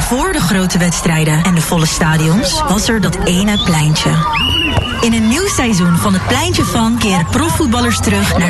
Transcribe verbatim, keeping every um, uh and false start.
Maar voor de grote wedstrijden en de volle stadions was er dat ene pleintje. In een nieuw seizoen van het Pleintje van keren profvoetballers terug naar